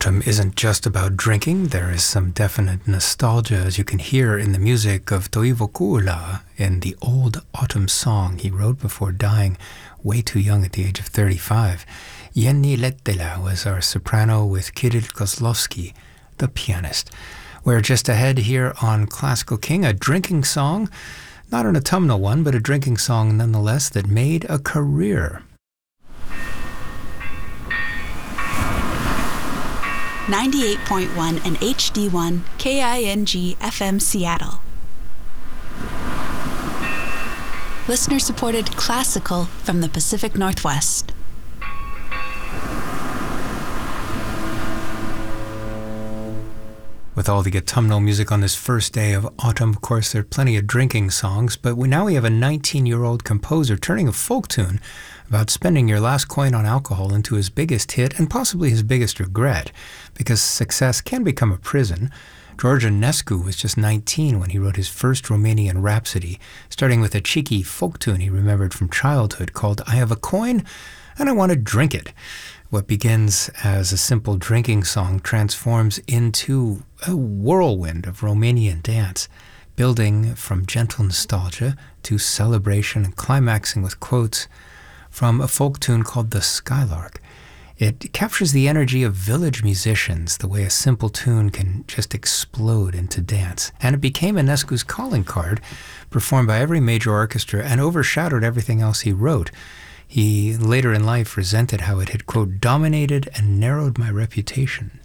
Autumn isn't just about drinking. There is some definite nostalgia, as you can hear in the music of Toivo Kuula in the old autumn song he wrote before dying way too young at the age of 35. Jenni Lettelä was our soprano with Kirill Kozlovsky, the pianist. We're just ahead here on Classical King, a drinking song, not an autumnal one, but a drinking song nonetheless that made a career. 98.1 and HD1 KING FM Seattle. Listener-supported classical from the Pacific Northwest. With all the autumnal music on this first day of autumn, of course, there are plenty of drinking songs, but now we have a 19-year-old composer turning a folk tune about spending your last coin on alcohol into his biggest hit and possibly his biggest regret, because success can become a prison. George Enescu was just 19 when he wrote his first Romanian rhapsody, starting with a cheeky folk tune he remembered from childhood called I Have a Coin and I Want to Drink It. What begins as a simple drinking song transforms into a whirlwind of Romanian dance, building from gentle nostalgia to celebration and climaxing with quotes from a folk tune called The Skylark. It captures the energy of village musicians, the way a simple tune can just explode into dance. And it became Enescu's calling card, performed by every major orchestra and overshadowed everything else he wrote. He later in life resented how it had, quote, dominated and narrowed my reputation,